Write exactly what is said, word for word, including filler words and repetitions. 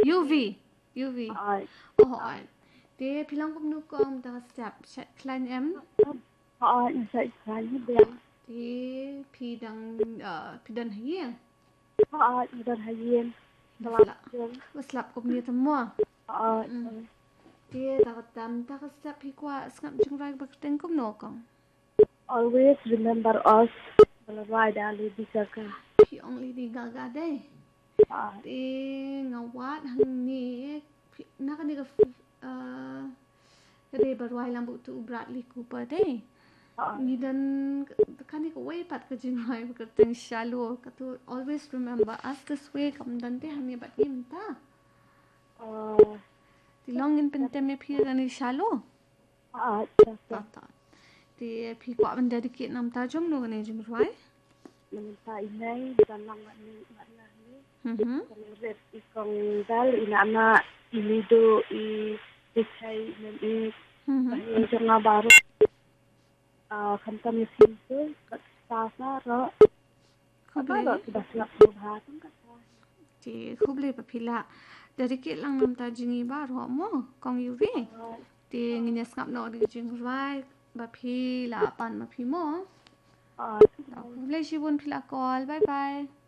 ยูวียูวี Ờ. โอ้ยเดี๋ยวพี่ลองกับนูกองตาจับชัดคลายเอ็ม Ờ, nó sẽ khăn hết đen. เดี๋ยวพี่ดังเอ่อพี่ดันเฮียง Ờ, nó đơn hay yên. วั Nó ส làm ละ dương. วัสลับกับเนียทั้งมัว Ờ, Ừ. ờ. เดี๋ยวตาก็ตามตาก็จับพี่กว่าสงับจึงไรบักเต็งกับนูกอง Always remember us. Kalau ada ali bisa kan. พี่องลีดีกากาได้ Ờ, เดี๋ยวงาวัดหังนี้พี่นักนี่ก็เอ่อเรบรวยลำบุตรอุบราลีคูปะได้ ờ. นี่ดันคันนี้ก็เว้ยปัดก็จึงไรบักเต็งชาลูก็ตัว always remember us this way คำดันเตหันนี้บัดยิ้มตา Ờ, ที่ลองยินเป็นเต็มพี่ดันนี่ชาลู ờ, ตา dạ. ตาที่พี่กว่ามันเดดิเกตนำตาจมลูกนี่จึงรวย Minta inay, dalang ni mana ni. อือฮึ Red ikong dal ina na inido i desay nan i อือฮึ yung nga baro. Ah, kanta mesin tu kat stasa ro. คุบเล Apa ย ro sudah siap subhatang kata. ที่คุบเลยปะพี่ละเดดิเกตลังนำตาจึงอีบ้ารอมอกองยูวี Ờ, ที่งินยสกับนอดีจึงรวยบะพี่ละปันมาพี่โม ờ, เราคุบเลยชีวนพี่ละกอลบายบาย